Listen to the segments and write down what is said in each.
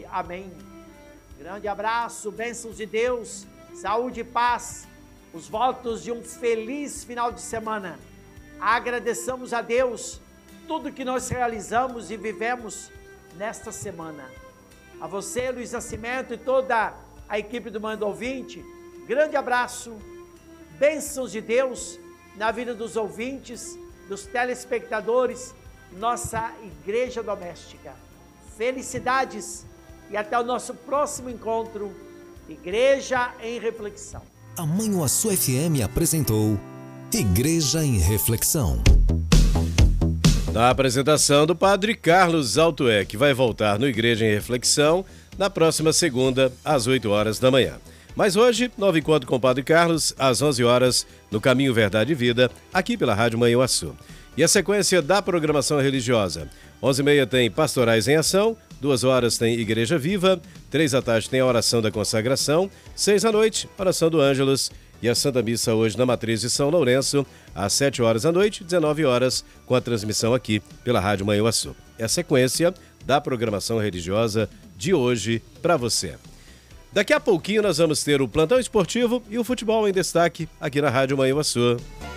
Amém. Grande abraço, bênçãos de Deus, saúde e paz, os votos de um feliz final de semana. Agradeçamos a Deus tudo que nós realizamos e vivemos nesta semana. A você, Luiz Nascimento, e toda a equipe do Manda Ouvinte, grande abraço, bênçãos de Deus na vida dos ouvintes, dos telespectadores, nossa igreja doméstica. Felicidades e até o nosso próximo encontro, Igreja em Reflexão. A Manhuaçu FM apresentou Igreja em Reflexão. Na apresentação do Padre Carlos Altué, que vai voltar no Igreja em Reflexão na próxima segunda, às 8 horas da manhã. Mas hoje, novo encontro com o Padre Carlos, às 11 horas, no Caminho Verdade e Vida, aqui pela Rádio Manhuaçu. E a sequência da programação religiosa. 11h30 tem Pastorais em Ação, 2 horas tem Igreja Viva, 3 da tarde tem a Oração da Consagração, 6 da noite, Oração do Ângelus e a Santa Missa hoje na Matriz de São Lourenço, às 7 horas da noite, 19 horas, com a transmissão aqui pela Rádio Manhuaçu. É a sequência da programação religiosa de hoje para você. Daqui a pouquinho nós vamos ter o Plantão Esportivo e o Futebol em Destaque aqui na Rádio Manhuaçu.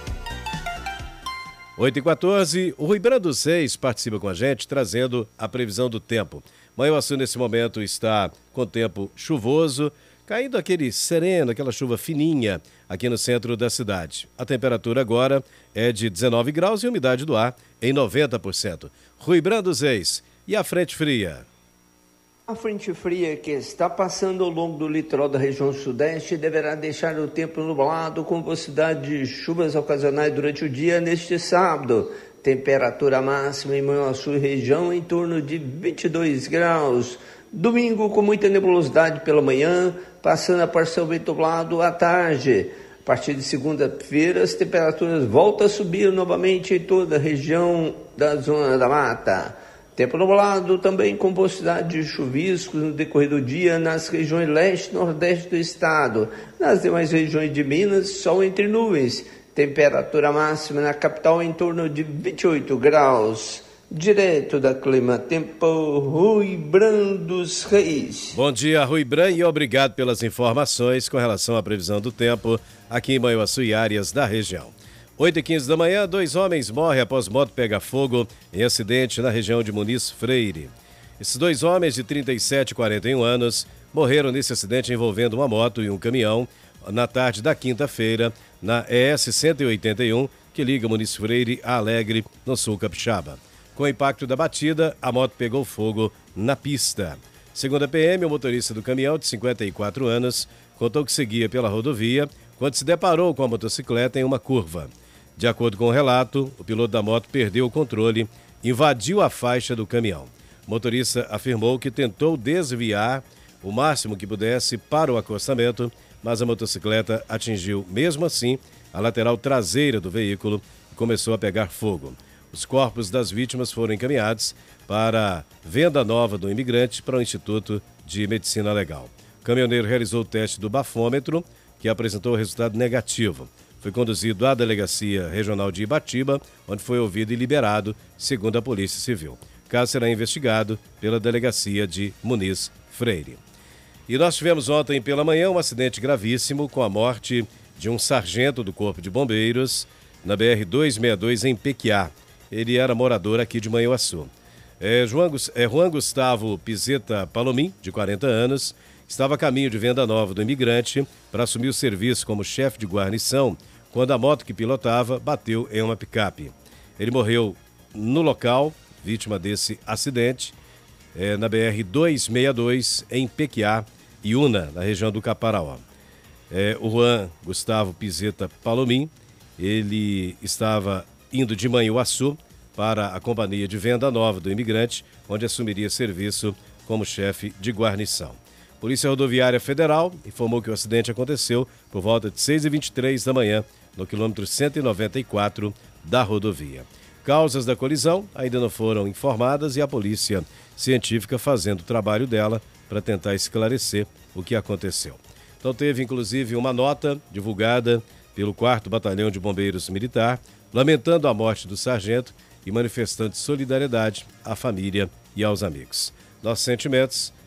8h14, o Rui Brando 6 participa com a gente, trazendo a previsão do tempo. Manhuaçu, nesse momento, está com tempo chuvoso, caindo aquele sereno, aquela chuva fininha aqui no centro da cidade. A temperatura agora é de 19 graus e a umidade do ar em 90%. Rui Brando 6, e a frente fria? A frente fria que está passando ao longo do litoral da região sudeste deverá deixar o tempo nublado com possibilidade de chuvas ocasionais durante o dia neste sábado. Temperatura máxima em Manhuaçu e região em torno de 22 graus. Domingo com muita nebulosidade pela manhã, passando a parcialmente nublado à tarde. A partir de segunda-feira as temperaturas voltam a subir novamente em toda a região da Zona da Mata. Tempo nublado também com possibilidade de chuviscos no decorrer do dia nas regiões leste e nordeste do estado. Nas demais regiões de Minas, sol entre nuvens. Temperatura máxima na capital em torno de 28 graus. Direto da Clima Tempo, Rui Brandos Reis. Bom dia, Rui Bran, e obrigado pelas informações com relação à previsão do tempo aqui em Manhuaçu e áreas da região. 8h15 da manhã, 2 homens morrem após moto pegar fogo em acidente na região de Muniz Freire. Esses 2 homens de 37 e 41 anos morreram nesse acidente envolvendo uma moto e um caminhão na tarde da quinta-feira na ES 181, que liga Muniz Freire a Alegre, no sul capixaba. Com o impacto da batida, a moto pegou fogo na pista. Segundo a PM, o motorista do caminhão, de 54 anos, contou que seguia pela rodovia quando se deparou com a motocicleta em uma curva. De acordo com o relato, o piloto da moto perdeu o controle, invadiu a faixa do caminhão. O motorista afirmou que tentou desviar o máximo que pudesse para o acostamento, mas a motocicleta atingiu, mesmo assim, a lateral traseira do veículo e começou a pegar fogo. Os corpos das vítimas foram encaminhados para Venda Nova do Imigrante para o Instituto de Medicina Legal. O caminhoneiro realizou o teste do bafômetro, que apresentou resultado negativo. Foi conduzido à Delegacia Regional de Ibatiba, onde foi ouvido e liberado, segundo a Polícia Civil. O caso será investigado pela Delegacia de Muniz Freire. E nós tivemos ontem pela manhã um acidente gravíssimo com a morte de um sargento do Corpo de Bombeiros na BR-262 em Pequiá. Ele era morador aqui de Manhuaçu. Juan Gustavo Pizeta Palomim, de 40 anos, estava a caminho de Venda Nova do Imigrante para assumir o serviço como chefe de guarnição, quando a moto que pilotava bateu em uma picape. Ele morreu no local, vítima desse acidente, na BR-262, em Pequiá, Iuna, na região do Caparaó. O Juan Gustavo Pizeta Palomim, ele estava indo de Manhuaçu para a Companhia de Venda Nova do Imigrante, onde assumiria serviço como chefe de guarnição. Polícia Rodoviária Federal informou que o acidente aconteceu por volta de 6h23 da manhã, no quilômetro 194 da rodovia. Causas da colisão ainda não foram informadas e a Polícia Científica fazendo o trabalho dela para tentar esclarecer o que aconteceu. Então teve inclusive uma nota divulgada pelo 4º Batalhão de Bombeiros Militar, lamentando a morte do sargento e manifestando solidariedade à família e aos amigos. Nossos sentimentos